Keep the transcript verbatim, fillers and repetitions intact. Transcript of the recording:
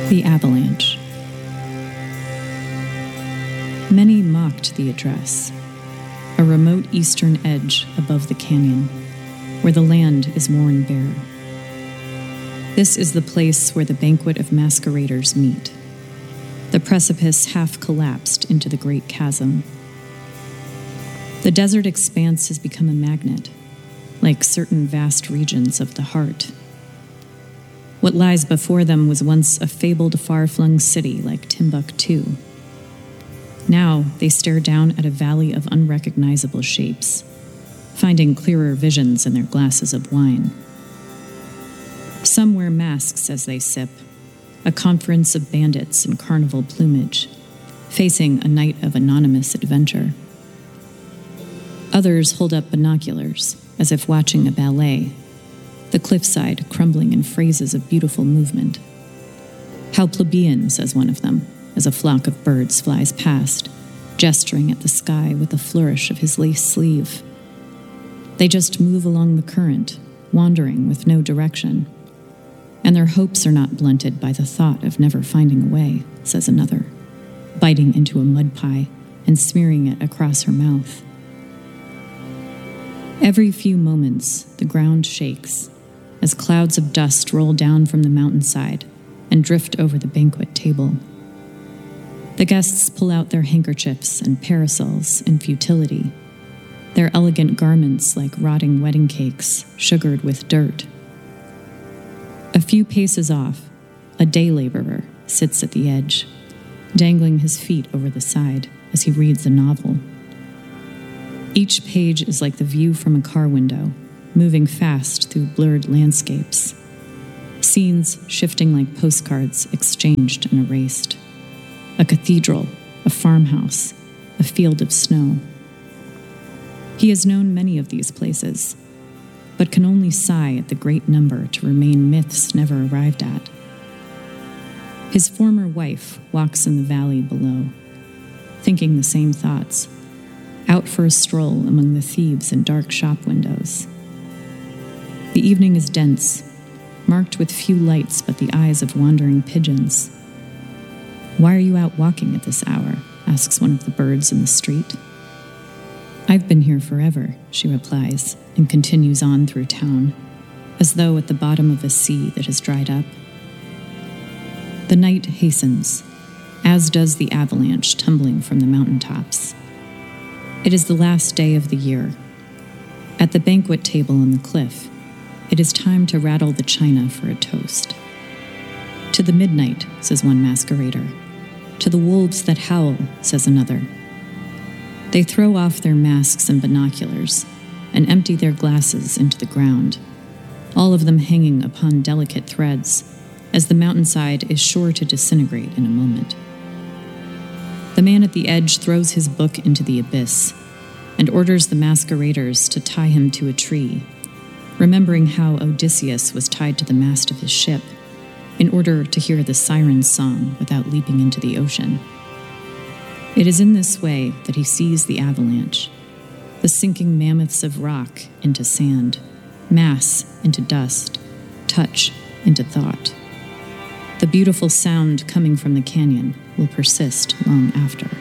The Avalanche. Many mocked the address, a remote eastern edge above the canyon, where the land is worn bare. This is the place where the banquet of masqueraders meet. The precipice half collapsed into the great chasm. The desert expanse has become a magnet, like certain vast regions of the heart. What lies before them was once a fabled far-flung city like Timbuktu. Now they stare down at a valley of unrecognizable shapes, finding clearer visions in their glasses of wine. Some wear masks as they sip, a conference of bandits in carnival plumage, facing a night of anonymous adventure. Others hold up binoculars, as if watching a ballet, the cliffside crumbling in phrases of beautiful movement. How plebeian, says one of them, as a flock of birds flies past, gesturing at the sky with a flourish of his lace sleeve. They just move along the current, wandering with no direction. And their hopes are not blunted by the thought of never finding a way, says another, biting into a mud pie and smearing it across her mouth. Every few moments, the ground shakes as clouds of dust roll down from the mountainside and drift over the banquet table. The guests pull out their handkerchiefs and parasols in futility, their elegant garments like rotting wedding cakes, sugared with dirt. A few paces off, a day laborer sits at the edge, dangling his feet over the side as he reads a novel. Each page is like the view from a car window, moving fast through blurred landscapes, scenes shifting like postcards exchanged and erased. A cathedral, a farmhouse, a field of snow. He has known many of these places, but can only sigh at the great number to remain myths never arrived at. His former wife walks in the valley below, thinking the same thoughts, out for a stroll among the thieves and dark shop windows. The evening is dense, marked with few lights but the eyes of wandering pigeons. "Why are you out walking at this hour?" asks one of the birds in the street. "I've been here forever," she replies, and continues on through town, as though at the bottom of a sea that has dried up. The night hastens, as does the avalanche tumbling from the mountaintops. It is the last day of the year. At the banquet table on the cliff, it is time to rattle the china for a toast. "To the midnight," says one masquerader. "To the wolves that howl," says another. They throw off their masks and binoculars and empty their glasses into the ground, all of them hanging upon delicate threads, as the mountainside is sure to disintegrate in a moment. The man at the edge throws his book into the abyss and orders the masqueraders to tie him to a tree, remembering how Odysseus was tied to the mast of his ship in order to hear the siren's song without leaping into the ocean. It is in this way that he sees the avalanche, the sinking mammoths of rock into sand, mass into dust, touch into thought. The beautiful sound coming from the canyon will persist long after.